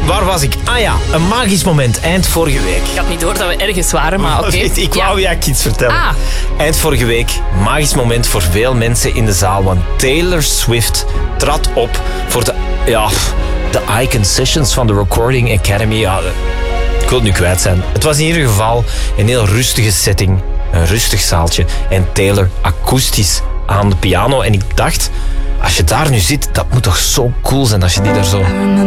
Waar was ik? Ah ja, een magisch moment eind vorige week. Ik had niet door dat we ergens waren, maar oké. Ik wou je iets vertellen. Ah. Eind vorige week, magisch moment voor veel mensen in de zaal, want Taylor Swift trad op voor de Icon Sessions van de Recording Academy. Ja, ik wil het nu kwijt zijn. Het was in ieder geval een heel rustige setting, een rustig zaaltje en Taylor akoestisch aan de piano. En ik dacht, als je daar nu zit, dat moet toch zo cool zijn als je die daar zo...